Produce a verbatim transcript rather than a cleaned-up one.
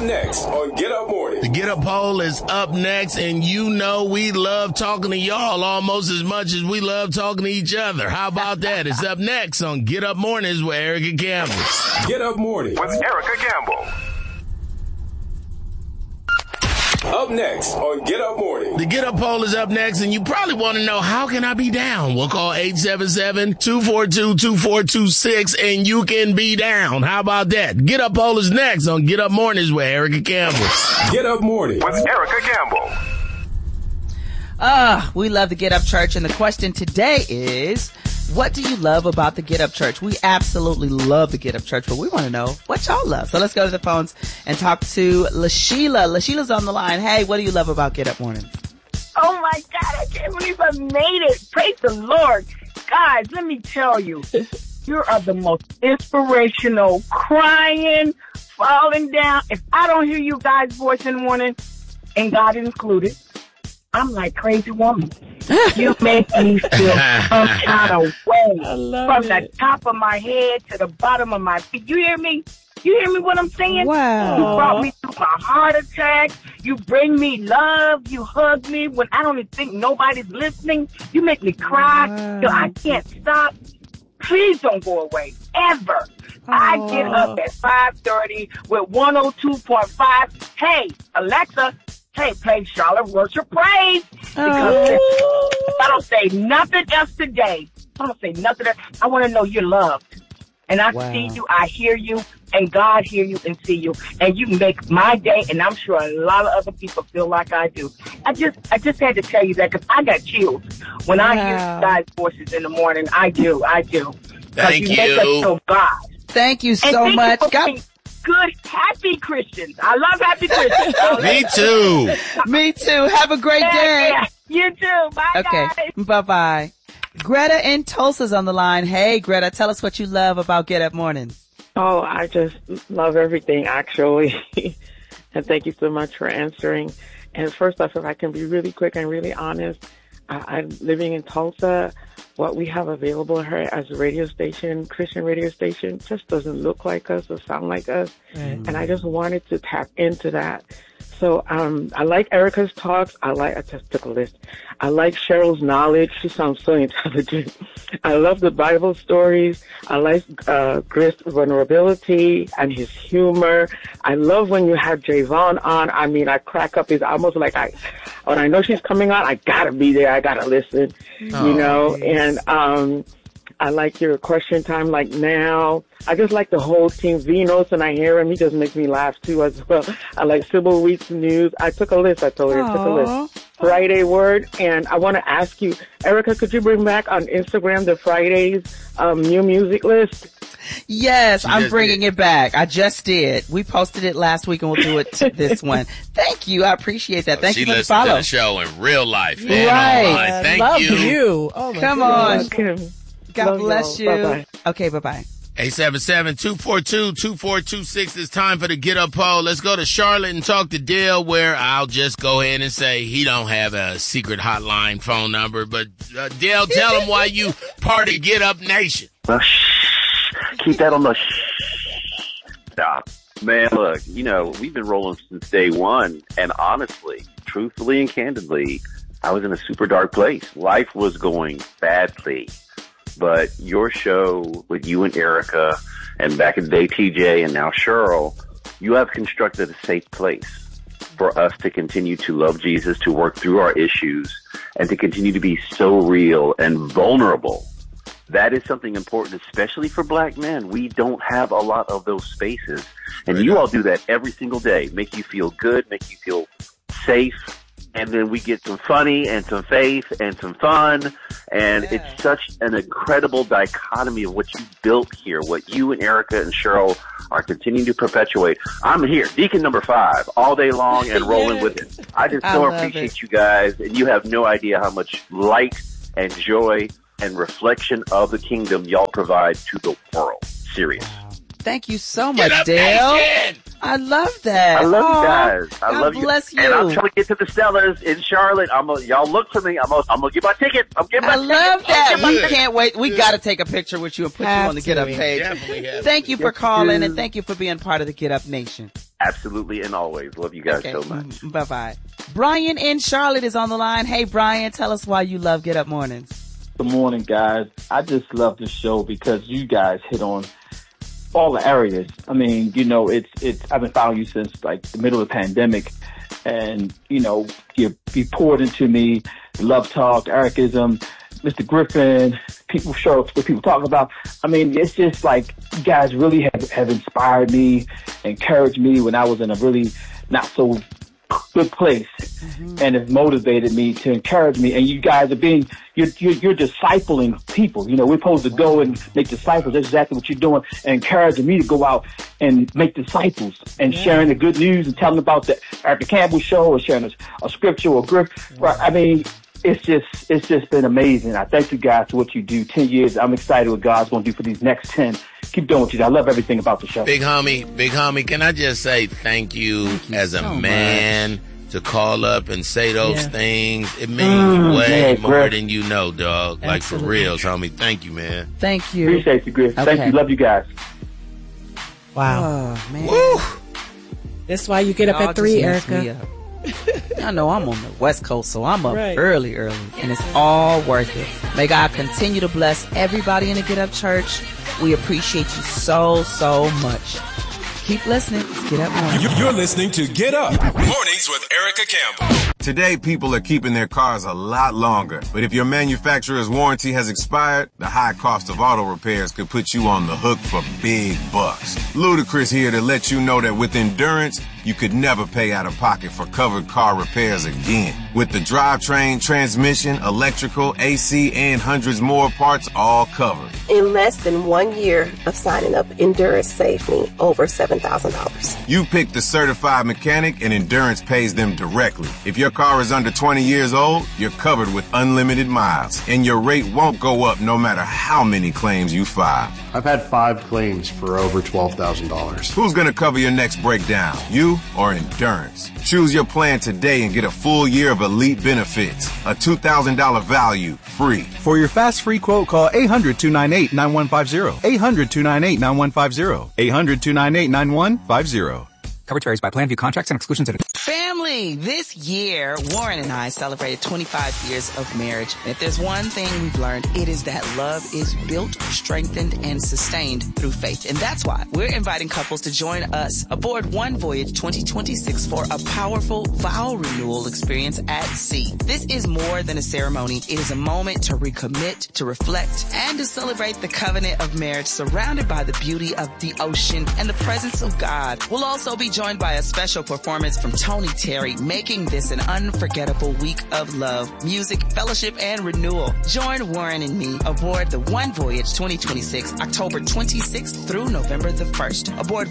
next on Get Up Morning. The Get Up poll is up next, and you know we love talking to y'all almost as much as we love talking to each other. How about that? It's up next on Get Up Mornings with Erica Campbell. Get Up Morning with Erica Campbell. Up next on Get Up Morning. The Get Up poll is up next, and you probably want to know, how can I be down? We'll call eight seven seven, two four two, two four two six, and you can be down. How about that? Get Up poll is next on Get Up Mornings with Erica Campbell. Get Up Morning with Erica Campbell. Ah, uh, we love the Get Up Church, and the question today is, what do you love about the Get Up Church? We absolutely love the Get Up Church, but we want to know what y'all love. So let's go to the phones and talk to LaSheila. LaSheila's on the line. Hey, what do you love about Get Up Mornings? Oh my God, I can't believe I made it. Praise the Lord. Guys, let me tell you, you are the most inspirational, crying, falling down. If I don't hear you guys' voice in the morning, and God included, I'm like crazy woman. You make me feel some kind of way from it. The top of my head to the bottom of my feet. You hear me? You hear me what I'm saying? Wow. You brought me through my heart attack. You bring me love. You hug me when I don't even think nobody's listening. You make me cry Wow. till I can't stop. Please don't go away, ever. Aww. I get up at five thirty with one oh two point five. Hey, Alexa, hey, play Charlotte Worship Praise. Because Oh. if I don't say nothing else today, I don't say nothing else, I want to know you're loved. And I Wow. see you, I hear you, and God hear you and see you. And you make my day, and I'm sure a lot of other people feel like I do. I just I just had to tell you that because I got chills when I hear Wow. you guys' voices in the morning. I do, I do. 'Cause Thank you. Make you. us feel God. Thank you And so thank much. You for God- being good, happy Christians. I love happy Christians. Me too. Me too. Have a great Yeah, day. yeah. You too. Bye, Okay. guys. Bye-bye. Greta in Tulsa's on the line. Hey, Greta, tell us what you love about Get Up Mornings. Oh, I just love everything, actually. And thank you so much for answering. And first off, if I can be really quick and really honest, I, I'm living in Tulsa. What we have available here as a radio station, Christian radio station, just doesn't look like us or sound like us. Mm. And I just wanted to tap into that. So um, I like Erica's talks. I like, I just took a list. I like Cheryl's knowledge. She sounds so intelligent. I love the Bible stories. I like uh, Chris' vulnerability and his humor. I love when you have Javon on. I mean, I crack up. It's almost like I, when I know she's coming on, I gotta be there. I gotta listen, oh, you know, geez. and um, I like your question time like now. I just like the whole team. Venus, and I hear him. He just makes me laugh too as well. I like Sybil Weeks News. I took a list. I told her I took a list. Friday Word. And I want to ask you, Erica, could you bring back on Instagram the Fridays um, new music list? Yes, I'm bringing it back. I just did. We posted it last week and we'll do it to this one. Thank you. I appreciate that. Thank she you for the listens follow. to the show in real life. And right. online. Thank Love you. you. Oh my Come goodness. on. Okay. God Love bless y'all. you. Bye-bye. Okay, bye-bye. eight seven seven, two four two, two four two six. It's time for the Get Up poll. Let's go to Charlotte and talk to Dale, where I'll just go ahead and say he don't have a secret hotline phone number. But uh, Dale, tell him why you part of Get Up Nation. Well, shh. Keep that on the shh. Stop. Man, look, you know, we've been rolling since day one. And honestly, truthfully and candidly, I was in a super dark place. Life was going badly. But your show with you and Erica, and back in the day T J, and now Cheryl, you have constructed a safe place for us to continue to love Jesus, to work through our issues, and to continue to be so real and vulnerable. That is something important, especially for black men. We don't have a lot of those spaces. And you all do that every single day. Make you feel good, make you feel safe. And then we get some funny and some faith and some fun. And yeah. It's such an incredible dichotomy of what you built here, what you and Erica and Cheryl are continuing to perpetuate. I'm here, Deacon number five, all day long and rolling yes. with it. I just so I appreciate it. You guys. And you have no idea how much light and joy and reflection of the kingdom y'all provide to the world. Serious. Wow. Thank you so much, Dale. Nation. I love that. I love Aww. you guys. I God love you. bless you. And I'm trying to get to the Stellars in Charlotte. I'm a, y'all look for me. I'm gonna, I'm gonna get my ticket. I'm getting my I ticket. love that. We ticket. can't wait. We got to take a picture with you and put have you on the Get Up to. page. Thank you for yes, calling dude. and thank you for being part of the Get Up Nation. Absolutely and always. Love you guys Okay. so much. Bye bye. Brian in Charlotte is on the line. Hey, Brian, tell us why you love Get Up Mornings. Good morning, guys. I just love the show because you guys hit on all the areas. I mean, you know, it's, it's, I've been following you since like the middle of the pandemic, and, you know, you, you poured into me, Love Talk, Ericism, Mister Griffin, people show what people talk about. I mean, it's just like you guys really have, have inspired me, encouraged me when I was in a really not so good place, mm-hmm. and have motivated me to encourage me. And you guys are being, you're, you're, you're discipling people. You know, we're supposed to go and make disciples. That's exactly what you're doing, and encouraging me to go out and make disciples and yeah. sharing the good news and telling about the Erica Campbell show, or sharing a, a scripture or griff. Yeah. I mean, it's just, it's just been amazing. I thank you guys for what you do. Ten years. I'm excited what God's going to do for these next ten. Keep doing what you do. I love everything about the show. Big homie, big homie, can I just say thank you, thank you as a so man much. To call up and say those yeah. things. It means mm, way yeah, more Griff. Than you know, dog. Absolutely. Like for real, homie. Thank you, man. Thank you. Appreciate you, Griff. Okay. Thank you. Love you guys. Wow. Oh, man. Woo. That's why you get up Y'all at three, Erica. I know I'm on the West Coast, so I'm up right. early, early, and it's all worth it. May God continue to bless everybody in the Get Up Church. We appreciate you so, so much. Keep listening. It's Get Up Mornings. You're listening to Get Up Mornings with Erica Campbell. Today, people are keeping their cars a lot longer. But if your manufacturer's warranty has expired, the high cost of auto repairs could put you on the hook for big bucks. Ludacris here to let you know that with Endurance, you could never pay out of pocket for covered car repairs again. With the drivetrain, transmission, electrical, A C, and hundreds more parts all covered. In less than one year of signing up, Endurance saved me over seven thousand dollars. You pick the certified mechanic, and Endurance pays them directly. If your car is under twenty years old, you're covered with unlimited miles, and your rate won't go up no matter how many claims you file. I've had five claims for over twelve thousand dollars. Who's going to cover your next breakdown? You or Endurance? Choose your plan today and get a full year of elite benefits. A two thousand dollars value, free. For your fast free quote, call eight hundred, two nine eight, nine one five zero. eight hundred, two nine eight, nine one five zero. eight hundred, two nine eight, nine one five zero. Coverage varies by plan, view contracts, and exclusions. Family, this year, Warren and I celebrated twenty-five years of marriage. And if there's one thing we've learned, it is that love is built, strengthened, and sustained through faith. And that's why we're inviting couples to join us aboard One Voyage twenty twenty-six for a powerful vow renewal experience at sea. This is more than a ceremony. It is a moment to recommit, to reflect, and to celebrate the covenant of marriage surrounded by the beauty of the ocean and the presence of God. We'll also be joined by a special performance from Tony Terry, making this an unforgettable week of love, music, fellowship, and renewal. Join Warren and me aboard the One Voyage twenty twenty-six, October twenty-sixth through November the first, aboard